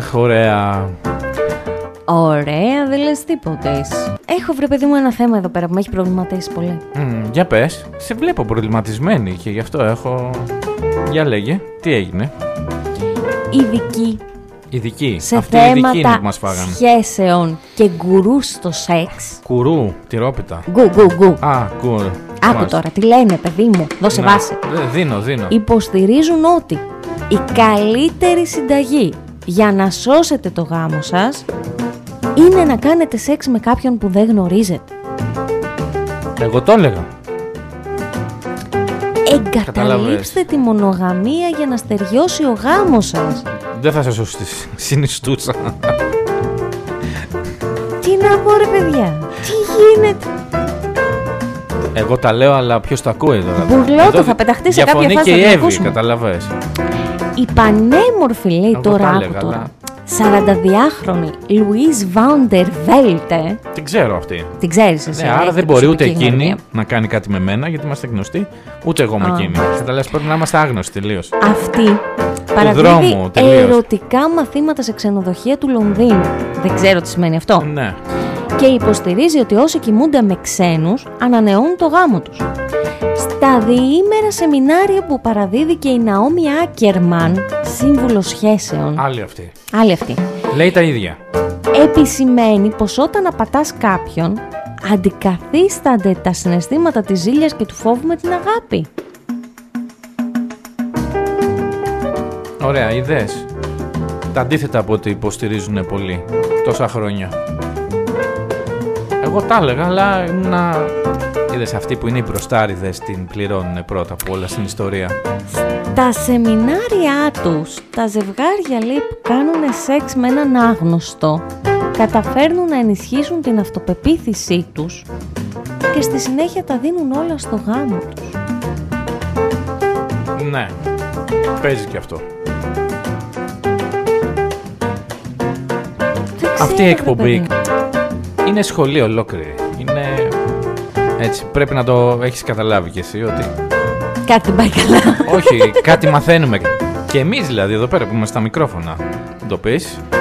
Αχ, ωραία. Ωραία, δεν λες τίποτε. Έχω, βρε παιδί μου, ένα θέμα εδώ πέρα που με έχει προβληματίσει πολύ. Για πες. Σε βλέπω προβληματισμένη και γι' αυτό έχω... Για λέγε, τι έγινε? Ειδική. Σε αυτή η ειδική είναι θέματα που μας φάγανε. σχέσεων και γκουρού στο σεξ. Κουρού, τυρόπιτα. Γκου. Α, γκουρ. Άκου τώρα, τι λένε, παιδί μου, δώσε Ναι. βάση. Δίνω. Υποστηρίζουν ότι η καλύτερη συνταγή για να σώσετε το γάμο σας είναι να κάνετε σεξ με κάποιον που δεν γνωρίζετε. Εγώ το έλεγα. Εγκαταλείψτε τη μονογαμία για να στεριώσει ο γάμος σας. Δεν θα σε σώσει τη συνιστούσα. Τι να πω, ρε παιδιά, τι γίνεται? Εγώ τα λέω, αλλά ποιος τα ακούει τώρα? Μπουρλότο, θα πεταχτεί σε κάποια φάση. Και η Εύη, καταλαβες. Η πανέμορφη, λέει, Εγώ τώρα τα άκου έλεγα, τώρα, αλλά... 42χρονη Λουίς Βάντερ Βέλτε. Την ξέρω αυτή. Την ξέρεις εσύ? Ναι, άρα δεν μπορεί ούτε εκείνη γνωριμία. να κάνει κάτι με μένα, γιατί είμαστε γνωστοί, ούτε εγώ με εκείνη. Καταλαβες, πρέπει να είμαστε άγνωστοι τελείως. Αυτή παραδίδει δρόμου, τελείως. ερωτικά μαθήματα σε ξενοδοχεία του Λονδίνου. Δεν ξέρω τι σημαίνει αυτό. Ναι. Και υποστηρίζει ότι όσοι κοιμούνται με ξένους ανανεώνουν το γάμο τους. Στα διήμερα σεμινάρια που παραδίδει και η Ναόμι Άκερμαν, σύμβουλος σχέσεων. Άλλη αυτή. Λέει τα ίδια. Επισημαίνει πως όταν απατάς κάποιον, αντικαθίστανται τα συναισθήματα της ζήλιας και του φόβου με την αγάπη. Ωραία, ιδέες. Τα αντίθετα από ό,τι υποστηρίζουν πολλοί τόσα χρόνια. Εγώ τα έλεγα, αλλά ήμουνα... Είδες, αυτοί που είναι οι μπροστάριδες την πληρώνουν πρώτα απ' όλα στην ιστορία. Τα σεμινάρια τους, τα ζευγάρια, λέει, που κάνουν σεξ με έναν άγνωστο, καταφέρνουν να ενισχύσουν την αυτοπεποίθησή τους και στη συνέχεια τα δίνουν όλα στο γάμο τους. Ναι, παίζει και αυτό. Αυτή η εκπομπή είναι σχολείο ολόκληρη. Είναι έτσι, πρέπει να το έχεις καταλάβει κι εσύ ότι... Κάτι δεν πάει καλά. Όχι, κάτι μαθαίνουμε. Και εμείς δηλαδή εδώ πέρα που είμαστε στα μικρόφωνα. Το πεις.